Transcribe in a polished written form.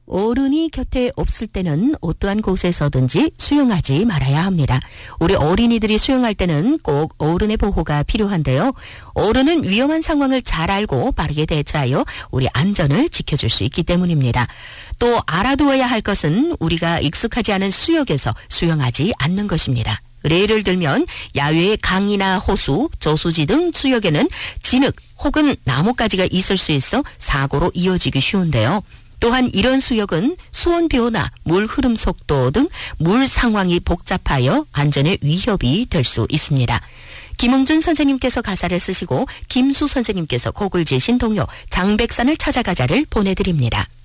어른이 곁에 없을 때는 어떠한 곳에서든지 수영하지 말아야 합니다. 우리 어린이들이 수영할 때는 꼭 어른의 보호가 필요한데요. 어른은 위험한 상황을 잘 알고 빠르게 대처하여 우리 안전을 지켜줄 수 있기 때문입니다. 또 알아두어야 할 것은 우리가 익숙하지 않은 수역에서 수영하지 않는 것입니다. 예를 들면 야외의 강이나 호수, 저수지 등 수역에는 진흙 혹은 나뭇가지가 있을 수 있어 사고로 이어지기 쉬운데요. 또한 이런 수역은 수온 변화, 물 흐름 속도 등 물 상황이 복잡하여 안전에 위협이 될 수 있습니다. 김흥준 선생님께서 가사를 쓰시고 김수 선생님께서 곡을 지으신 동요 장백산을 찾아가자를 보내드립니다.